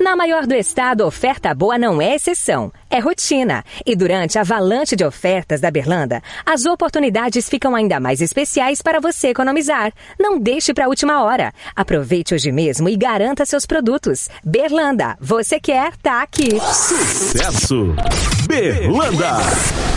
Na maior do estado, oferta boa não é exceção, é rotina. E durante a avalanche de ofertas da Berlanda, as oportunidades ficam ainda mais especiais para você economizar. Não deixe para a última hora. Aproveite hoje mesmo e garanta seus produtos. Berlanda, você quer, tá aqui. Sucesso! Berlanda!